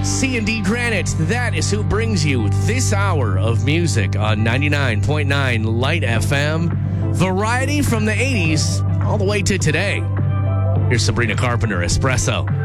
C&D Granite, that is who brings you this hour of music on 99.9 Light FM. Variety from the 80s all the way to today. Here's Sabrina Carpenter, Espresso.